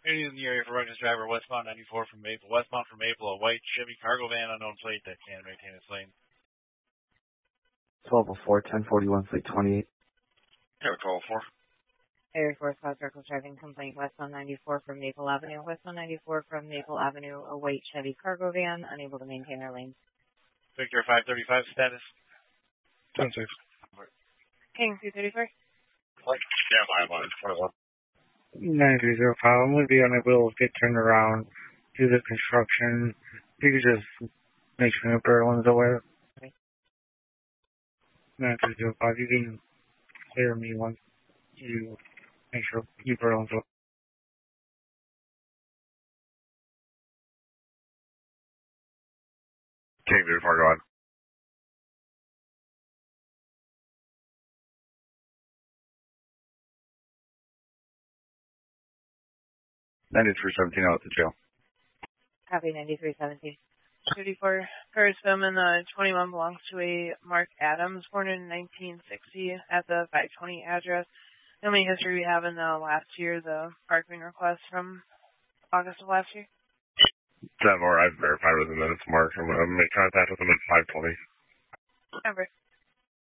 In the area for reckless driver westbound 94 from Maple. Westbound from Maple, a white Chevy cargo van, unknown plate that can't maintain its lane. 1204, 1041, fleet 28. Yeah, 1204. Area 4 cause reckless driving complaint westbound 94 from Maple Avenue. Westbound 94 from Maple Avenue, a white Chevy cargo van, unable to maintain their lane. Victor 535 status. 10-6. King 233. Yeah, I'm on 21. 9305, I'm going to be unable to get turned around, do the construction. If you could just make sure the Berlin's aware. 9305, you can clear me once you make sure you Berlin's aware. King 234, go on. $93.17 out to jail. Copy 9317. 34. Cars Bowman, 21 belongs to a Mark Adams, born in 1960 at the 520 address. The only history we have in the last year, the parking request from August of last year. 10-4, I've verified with him that it's Mark. I'm going to make contact with him at 520. Remember.